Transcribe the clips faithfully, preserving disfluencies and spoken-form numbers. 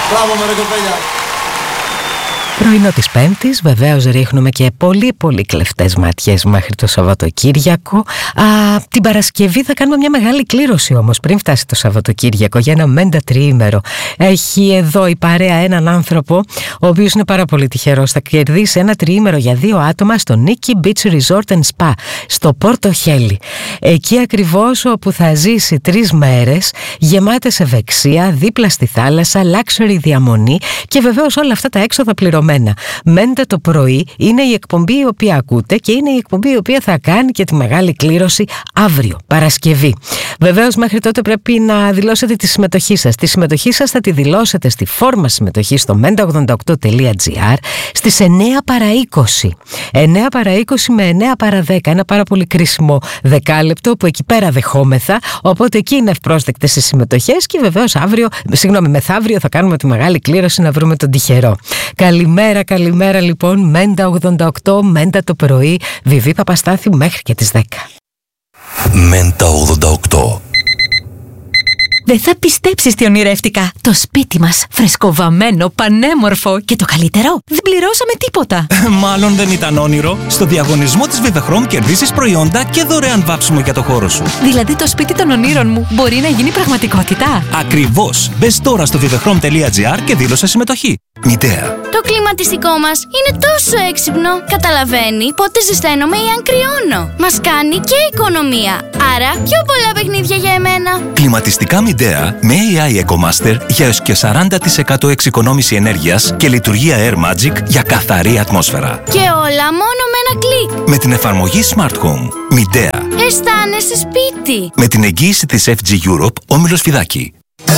Μπράβο με ρε κοπέλια. Πρωινό της Πέμπτης, βεβαίως ρίχνουμε και πολύ πολύ κλεφτές ματιές μέχρι το Σαββατοκύριακο. Α, την Παρασκευή θα κάνουμε μια μεγάλη κλήρωση όμως πριν φτάσει το Σαββατοκύριακο για ένα μέντα τριήμερο. Έχει εδώ η παρέα έναν άνθρωπο ο οποίος είναι πάρα πολύ τυχερός. Θα κερδίσει ένα τριήμερο για δύο άτομα στο Nikki Beach Resort and Spa στο Πόρτο Χέλι. Εκεί ακριβώς όπου θα ζήσει τρεις μέρες γεμάτες ευεξία, δίπλα στη θάλασσα, luxury διαμονή και βεβαίως όλα αυτά τα έξοδα πληρωμένα. Μέντε το πρωί είναι η εκπομπή η οποία ακούτε και είναι η εκπομπή η οποία θα κάνει και τη μεγάλη κλήρωση αύριο, Παρασκευή. Βεβαίως μέχρι τότε πρέπει να δηλώσετε τη συμμετοχή σας. Τη συμμετοχή σας θα τη δηλώσετε στη φόρμα συμμετοχή στο μέντα ογδόντα οκτώ τελεία τζι άρ στις εννέα παρά είκοσι. εννέα παρά είκοσι με εννέα παρά δέκα. Ένα πάρα πολύ κρίσιμο δεκάλεπτο που εκεί πέρα δεχόμεθα. Οπότε εκεί είναι ευπρόσδεκτες οι συμμετοχές και βεβαίως αύριο, συγγνώμη, μεθαύριο θα κάνουμε τη μεγάλη κλήρωση να βρούμε τον τυχερό. Καλημέρα, καλημέρα λοιπόν. μέντα ογδόντα οκτώ, μέντα το πρωί. Βιβί Παπαστάθη μέχρι και τις δέκα. μέντα ογδόντα οκτώ. Δεν θα πιστέψεις τι ονειρεύτηκα. Το σπίτι μας, φρεσκοβαμμένο, πανέμορφο και το καλύτερο, δεν πληρώσαμε τίποτα. Μάλλον δεν ήταν όνειρο. Στο διαγωνισμό της Vivechrome κερδίσεις προϊόντα και δωρεάν βάψιμο για το χώρο σου. Δηλαδή το σπίτι των ονείρων μου μπορεί να γίνει πραγματικότητα. Ακριβώς. Μπες τώρα στο vivechrome τελεία τζι άρ και δήλωσε συμμετοχή. Μητέα. Το κλιματιστικό μας είναι τόσο έξυπνο. Καταλαβαίνει πότε ζεσταίνομαι ή αν κρυώνω. Μας κάνει και οικονομία. Άρα πιο πολλά παιχνίδια για εμένα. Κλιματιστικά Μητέα με έι άι EcoMaster για έως και σαράντα τοις εκατό εξοικονόμηση ενέργειας και λειτουργία Air Magic για καθαρή ατμόσφαιρα. Και όλα μόνο με ένα κλικ. Με την εφαρμογή Smart Home. Μητέα. Αισθάνεσαι σπίτι. Με την εγγύηση της εφ τζι Europe, Όμιλος Φιδάκη.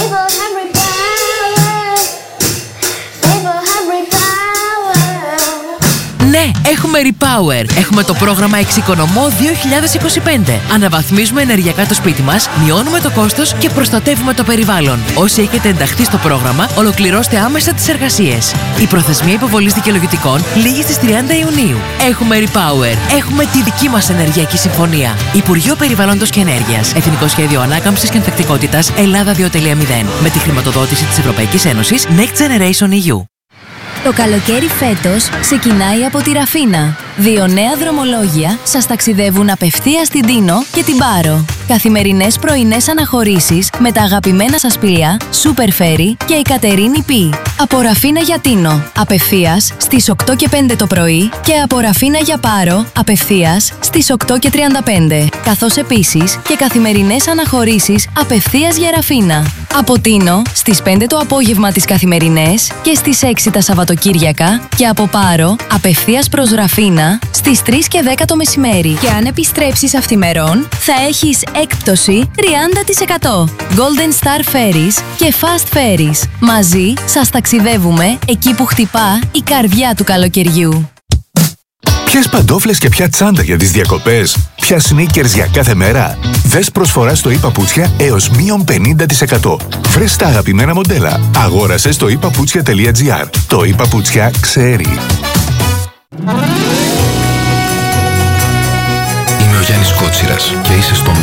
Ναι, έχουμε Repower. Έχουμε το πρόγραμμα Εξοικονομώ δύο χιλιάδες είκοσι πέντε. Αναβαθμίζουμε ενεργειακά το σπίτι μας, μειώνουμε το κόστος και προστατεύουμε το περιβάλλον. Όσοι έχετε ενταχθεί στο πρόγραμμα, ολοκληρώστε άμεσα τις εργασίες. Η προθεσμία υποβολής δικαιολογητικών λήγει στις τριάντα Ιουνίου. Έχουμε Repower. Έχουμε τη δική μας ενεργειακή συμφωνία. Υπουργείο Περιβάλλοντος και Ενέργειας. Εθνικό Σχέδιο Ανάκαμψης και Ανθεκτικότητας Ελλάδα δύο κόμμα μηδέν. Με τη χρηματοδότηση της Ευρωπαϊκής Ένωσης Next Generation ι γιου. Το καλοκαίρι φέτος ξεκινάει από τη Ραφίνα. Δύο νέα δρομολόγια σας ταξιδεύουν απευθείας στην Τίνο και την Πάρο. Καθημερινές πρωινές αναχωρήσεις με τα αγαπημένα σας πλοία Super Ferry και η Κατερίνη Πι. Από Ραφίνα για Τίνο, απευθείας στις οκτώ και πέντε το πρωί και από Ραφίνα για Πάρο, απευθείας στις οκτώ και τριάντα πέντε. Καθώς επίσης και καθημερινές αναχωρήσεις απευθείας για Ραφίνα. Από Τίνο στις πέντε το απόγευμα τις καθημερινές και στις έξι τα Σαββατοκύριακα και από Πάρο απευθείας προς Ραφίνα στις τρεις και δέκα το μεσημέρι. Και αν επιστρέψεις αυθημερών θα έχεις έκπτωση τριάντα τοις εκατό. Golden Star Ferries και Fast Ferries. Μαζί σας ταξιδεύουμε εκεί που χτυπά η καρδιά του καλοκαιριού. Ποιες παντόφλες και ποια τσάντα για τις διακοπές, ποια sneakers για κάθε μέρα. Δες προσφορά στο e-παπούτσια έως μείον πενήντα τοις εκατό. Βρες τα αγαπημένα μοντέλα. Αγόρασε στο e παπούτσια τελεία τζι άρ. Το e-παπούτσια ξέρει. Είμαι ο Γιάννης Κότσιρας και είσαι στο